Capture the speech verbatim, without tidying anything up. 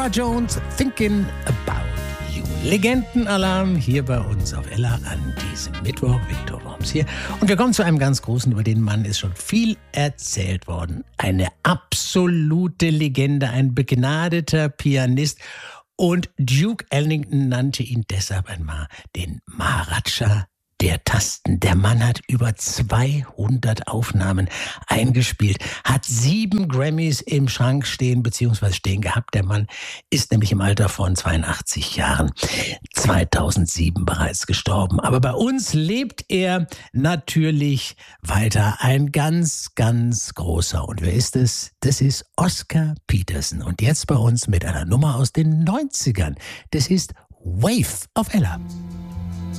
Nora Jones, Thinking About You. Legendenalarm hier bei uns auf Ella an diesem Mittwoch. Viktor Worms hier. Und wir kommen zu einem ganz großen, über den Mann ist schon viel erzählt worden. Eine absolute Legende, ein begnadeter Pianist. Und Duke Ellington nannte ihn deshalb einmal den Maharaja der Tasten. Der Mann hat über zweihundert Aufnahmen eingespielt, hat sieben Grammys im Schrank stehen, beziehungsweise stehen gehabt. Der Mann ist nämlich im Alter von zweiundachtzig Jahren zweitausendsieben bereits gestorben. Aber bei uns lebt er natürlich weiter. Ein ganz, ganz großer. Und wer ist es? Das ist Oscar Peterson. Und jetzt bei uns mit einer Nummer aus den neunzigern. Das ist Wave auf Ella.